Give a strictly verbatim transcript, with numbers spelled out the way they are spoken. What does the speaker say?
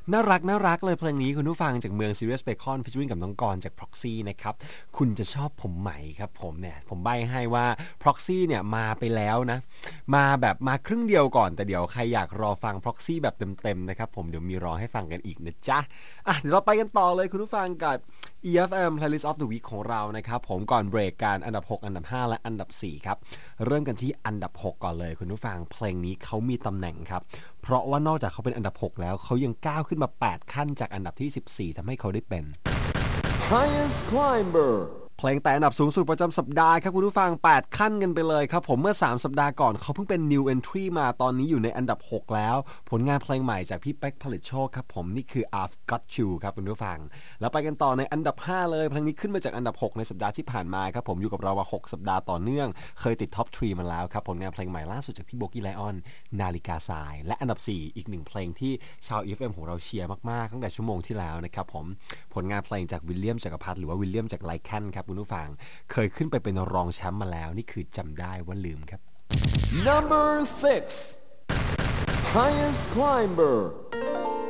น่ารักน่ารักเลยเพลงนี้คุณผู้ฟังจากเมือง Sirius Bacon featuring กับน้องกรจาก Proxy นะครับคุณจะชอบผมไหมครับผมเนี่ยผมใบ้ให้ว่า Proxy เนี่ยมาไปแล้วนะมาแบบมาครึ่งเดียวก่อนแต่เดี๋ยวใครอยากรอฟัง Proxy แบบเต็มๆนะครับผมเดี๋ยวมีรอให้ฟังกันอีกนะจ๊ะอ่ะเดี๋ยวเราไปกันต่อเลยคุณผู้ฟังกับ อี เอฟ เอ็ม Playlist of the Week ของเรานะครับผมก่อนเบรกการอันดับหกอันดับห้าและอันดับสี่ครับเริ่มกันที่อันดับหกก่อนเลยคุณผู้ฟังเพลงนี้เขามีตำแหน่งครับเพราะว่านอกจากเขาเป็นอันดับหกแล้วเขายังก้าวขึ้นมาแปดขั้นจากอันดับที่สิบสี่ทำให้เขาได้เป็น Highest Climber เพลงแต่อันดับสูงสุดประจำสัปดาห์ครับคุณผู้ฟังแปดขั้นกันไปเลยครับผมเมื่อสามสัปดาห์ก่อนเขาเพิ่งเป็น New Entry มาตอนนี้อยู่ในอันดับหกแล้วผลงานเพลงใหม่จากพี่เป๊กผลิตโชคครับผมนี่คือ I've Got You ครับคุณผู้ฟังแล้วไปกันต่อในอันดับห้าเลยเพลงนี้ขึ้นมาจากอันดับหกในสัปดาห์ที่ผ่านมาครับผมอยู่กับเรามาหกสัปดาห์ต่อเนื่องเคยติดท็อปสามมาแล้วครับผลงานเพลงใหม่ล่าสุดจากพี่โบกี้ไลออนนาฬิกาทรายและอันดับสี่อีกหนึ่งเพลงที่ชาว อี เอฟ เอ็ม ของเราเชียร์มากๆตั้งแต่ชั่วโมงที่แล้วนะครับผมผลงานเพลงจากวิลเลียมจักรพัฒน์หรือว่าวิลเลียมจากไลแคนครับคุณผู้ฟังเคยขึ้นไปเป็นรองแชมป์มาแล้วนี่คือจำได้ว่าลืมครับ Number six Highest Climber